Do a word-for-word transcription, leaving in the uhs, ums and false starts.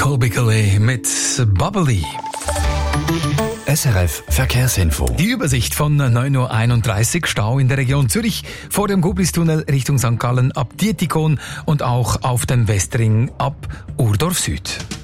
Colby Calais mit Bubbly. S R F Verkehrsinfo. Die Übersicht von neun Uhr einunddreißig, Stau in der Region Zürich vor dem Gublistunnel Richtung Sankt Gallen ab Dietikon und auch auf dem Westring ab Urdorf Süd.